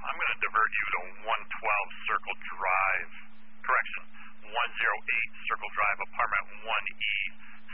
I'm going to divert you to 112 Circle Drive. Correction, 108 Circle Drive, apartment 1E.